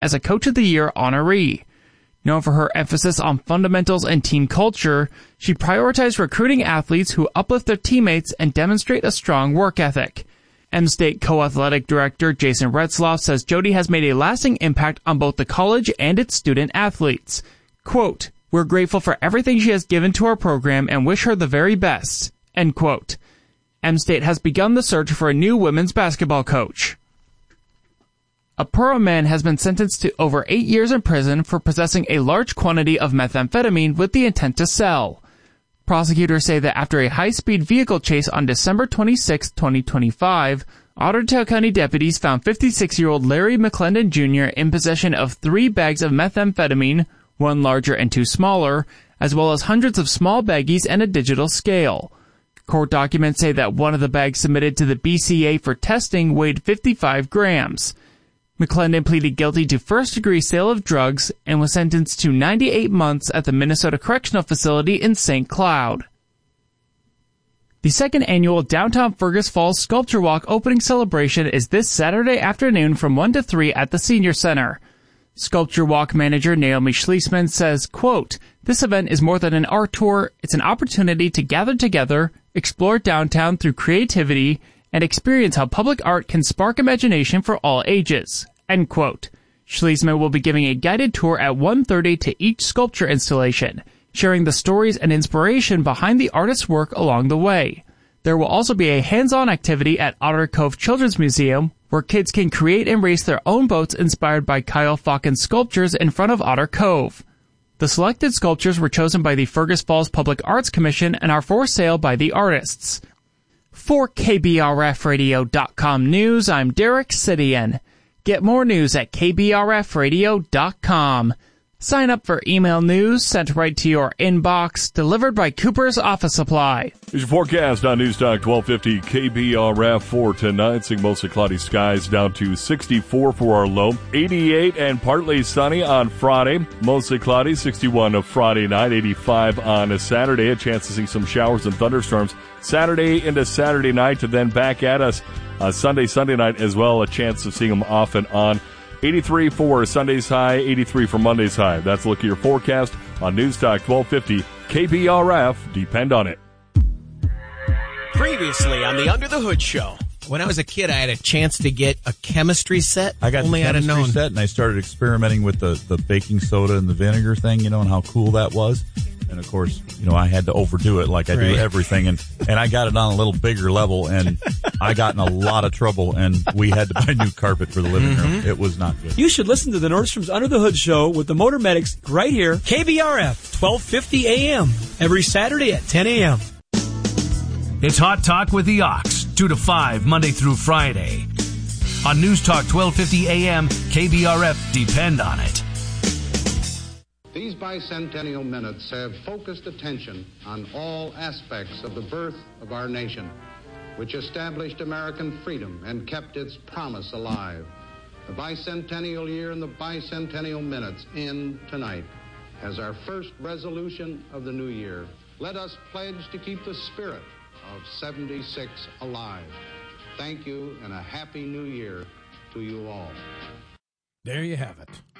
as a Coach of the Year honoree. Known for her emphasis on fundamentals and team culture, she prioritized recruiting athletes who uplift their teammates and demonstrate a strong work ethic. M-State co-athletic director Jason Retzloff says Jody has made a lasting impact on both the college and its student athletes. Quote, "We're grateful for everything she has given to our program and wish her the very best." End quote. M-State has begun the search for a new women's basketball coach. A Pearl man has been sentenced to over 8 years in prison for possessing a large quantity of methamphetamine with the intent to sell. Prosecutors say that after a high-speed vehicle chase on December 26, 2025, Ottertail County deputies found 56-year-old Larry McClendon Jr. in possession of 3 bags of methamphetamine, 1 larger and 2 smaller, as well as hundreds of small baggies and a digital scale. Court documents say that one of the bags submitted to the BCA for testing weighed 55 grams. McClendon pleaded guilty to first-degree sale of drugs and was sentenced to 98 months at the Minnesota Correctional Facility in St. Cloud. The second annual Downtown Fergus Falls Sculpture Walk opening celebration is this Saturday afternoon from 1 to 3 at the Senior Center. Sculpture Walk manager Naomi Schlesman says, quote, "This event is more than an art tour. It's an opportunity to gather together, explore downtown through creativity, and experience how public art can spark imagination for all ages." End quote. Schlesman will be giving a guided tour at 1:30 to each sculpture installation, sharing the stories and inspiration behind the artist's work along the way. There will also be a hands-on activity at Otter Cove Children's Museum, where kids can create and race their own boats inspired by Kyle Falcon's sculptures in front of Otter Cove. The selected sculptures were chosen by the Fergus Falls Public Arts Commission and are for sale by the artists. For KBRFradio.com News, I'm Derek Sidian. Get more news at KBRFradio.com. Sign up for email news sent right to your inbox, delivered by Cooper's Office Supply. Here's your forecast on News Talk 1250 KBRF for tonight. Seeing mostly cloudy skies down to 64 for our low. 88 and partly sunny on Friday. Mostly cloudy, 61 of Friday night, 85 on a Saturday. A chance to see some showers and thunderstorms Saturday into Saturday night, and then back at us Sunday night as well. A chance of seeing them off and on. 83 for Sunday's high, 83 for Monday's high. That's a look at your forecast on News Talk 1250 KBRF. Depend on it. Previously on the Under the Hood Show. When I was a kid, I had a chance to get a chemistry set. I got the chemistry set, and I started experimenting with the baking soda and the vinegar thing, and how cool that was. And, of course, I had to overdo it like I do everything. And I got it on a little bigger level, and I got in a lot of trouble, and we had to buy new carpet for the living room. It was not good. You should listen to the Nordstrom's Under the Hood Show with the Motor Medics right here, KBRF, 1250 AM, every Saturday at 10 a.m. It's Hot Talk with the Ox, 2 to 5, Monday through Friday. On News Talk 1250 AM, KBRF, depend on it. These bicentennial minutes have focused attention on all aspects of the birth of our nation, which established American freedom and kept its promise alive. The bicentennial year and the bicentennial minutes end tonight. As our first resolution of the new year, let us pledge to keep the spirit of 76 alive. Thank you, and a happy new year to you all. There you have it.